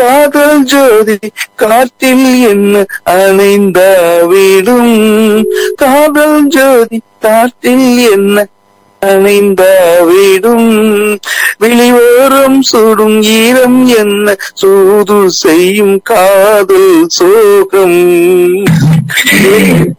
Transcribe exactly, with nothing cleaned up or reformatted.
காதல் ஜோதி காற்றில் என்ன அணைந்தாவிடும், காதல் ஜோதி காற்றில் என்ன அணைந்தாவிடும், வெளிவோரம் சுடும் ஈரம் என்ன சூது செய்யும் காதல் சோகம்.